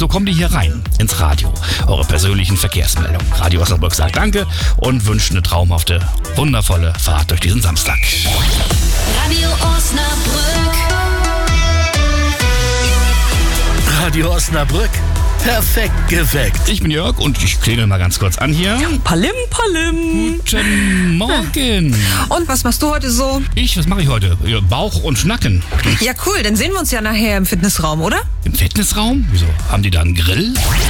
So kommen die hier rein ins Radio. Eure persönlichen Verkehrsmeldungen. Radio Osnabrück sagt Danke und wünscht eine traumhafte, wundervolle Fahrt durch diesen Samstag. Radio Osnabrück. Radio Osnabrück. Perfekt geweckt. Ich bin Jörg und ich klingel mal ganz kurz an hier. Palim, palim. Guten Morgen. Und was machst du heute so? Was mache ich heute? Ja, Bauch und Schnacken. Ja, cool. Dann sehen wir uns ja nachher im Fitnessraum, oder? Im Fitnessraum? Wieso? Haben die da einen Grill?